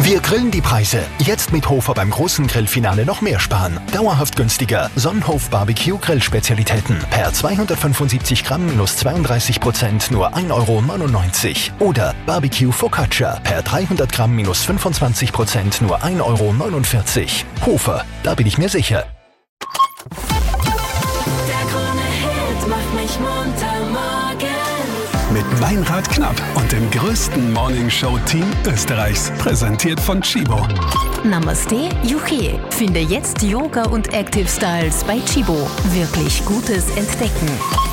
Wir grillen die Preise. Jetzt mit Hofer beim großen Grillfinale noch mehr sparen. Dauerhaft günstiger. Sonnenhof Barbecue Grillspezialitäten. Per 275 Gramm minus 32% nur 1,99 €. Oder Barbecue Focaccia. Per 300 Gramm minus 25% nur 1,49 €. Hofer, da bin ich mir sicher. Der Krone-Hit macht mich munter morgens. Mit Meinrad Knapp und dem größten Morningshow-Team Österreichs. Präsentiert von Chibo. Namaste, Juche. Finde jetzt Yoga und Active Styles bei Chibo. Wirklich Gutes entdecken.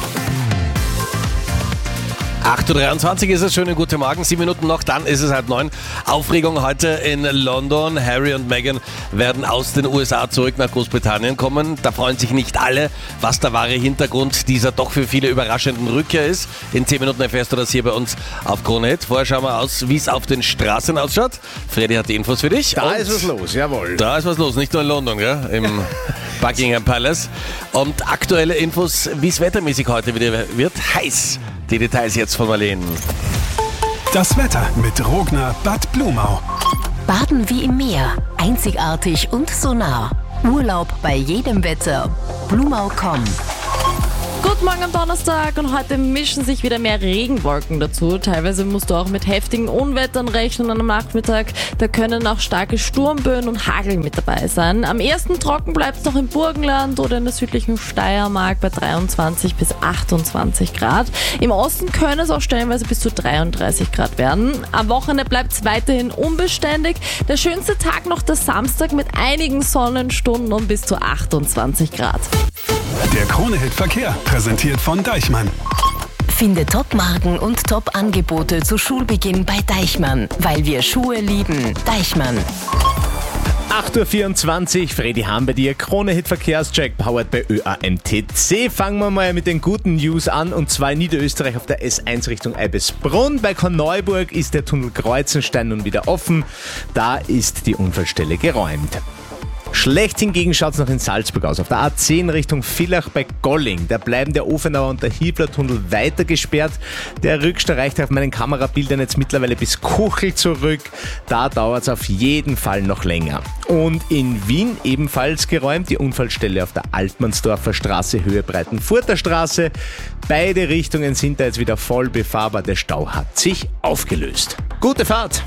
8.23 Uhr ist es, schönen guten Morgen, 7 Minuten noch, dann ist es 8:30. Aufregung heute in London. Harry und Meghan werden aus den USA zurück nach Großbritannien kommen. Da freuen sich nicht alle, was der wahre Hintergrund dieser doch für viele überraschenden Rückkehr ist. In 10 Minuten erfährst du das hier bei uns auf Krone Hit. Vorher schauen wir aus, wie es auf den Straßen ausschaut. Freddy hat die Infos für dich. Da ist was los, jawohl. Da ist was los, nicht nur in London, gell? Im Buckingham Palace. Und aktuelle Infos, wie es wettermäßig heute wieder wird. Heiß. Die Details jetzt von Marlene. Das Wetter mit Rogner Bad Blumau. Baden wie im Meer. Einzigartig und so nah. Urlaub bei jedem Wetter. Blumau.com. Guten Morgen am Donnerstag und heute mischen sich wieder mehr Regenwolken dazu. Teilweise musst du auch mit heftigen Unwettern rechnen am Nachmittag. Da können auch starke Sturmböen und Hagel mit dabei sein. Am ersten trocken bleibt es noch im Burgenland oder in der südlichen Steiermark bei 23 bis 28 Grad. Im Osten können es auch stellenweise bis zu 33 Grad werden. Am Wochenende bleibt es weiterhin unbeständig. Der schönste Tag noch der Samstag mit einigen Sonnenstunden und bis zu 28 Grad. Der Krone-Hit Verkehr, präsentiert von Deichmann. Finde Top-Marken und Top-Angebote zu Schulbeginn bei Deichmann. Weil wir Schuhe lieben. Deichmann. 8.24 Uhr, Freddy Hahn bei dir, Krone-Hit Verkehrscheck, powered bei ÖAMTC. Fangen wir mal mit den guten News an, und zwar in Niederösterreich auf der S1 Richtung Eibisbrunn. Bei Korneuburg ist der Tunnel Kreuzenstein nun wieder offen. Da ist die Unfallstelle geräumt. Schlecht hingegen schaut es noch in Salzburg aus. Auf der A10 Richtung Villach bei Golling. Da bleiben der Ofenauer und der Hiebler-Tunnel weiter gesperrt. Der Rückstau reicht auf meinen Kamerabildern jetzt mittlerweile bis Kuchel zurück. Da dauert es auf jeden Fall noch länger. Und in Wien ebenfalls geräumt. Die Unfallstelle auf der Altmannsdorfer Straße, Höhe Breitenfurter Straße. Beide Richtungen sind da jetzt wieder voll befahrbar. Der Stau hat sich aufgelöst. Gute Fahrt!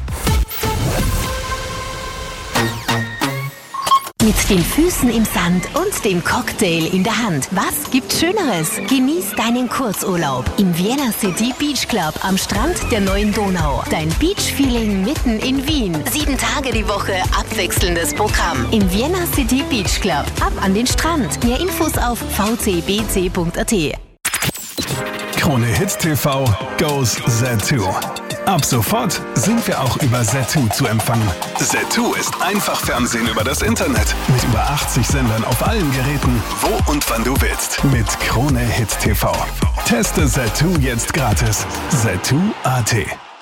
Mit den Füßen im Sand und dem Cocktail in der Hand. Was gibt's Schöneres? Genieß deinen Kurzurlaub im Vienna City Beach Club am Strand der neuen Donau. Dein Beach-Feeling mitten in Wien. 7 Tage die Woche abwechselndes Programm. Im Vienna City Beach Club. Ab an den Strand. Mehr Infos auf vcbc.at. Krone-Hit TV goes Zatu. Ab sofort sind wir auch über Zatu zu empfangen. Zatu ist einfach Fernsehen über das Internet. Mit über 80 Sendern auf allen Geräten, wo und wann du willst. Mit Krone-Hit TV. Teste Zatu jetzt gratis. Zatu.at.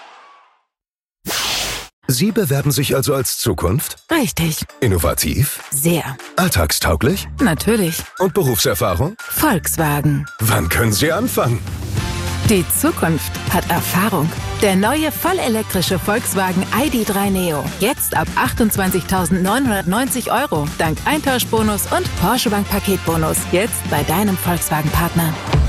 Sie bewerben sich also als Zukunft? Richtig. Innovativ? Sehr. Alltagstauglich? Natürlich. Und Berufserfahrung? Volkswagen. Wann können Sie anfangen? Die Zukunft hat Erfahrung. Der neue vollelektrische Volkswagen ID.3 Neo. Jetzt ab 28.990 €. Dank Eintauschbonus und Porsche Bank Paketbonus. Jetzt bei deinem Volkswagen-Partner.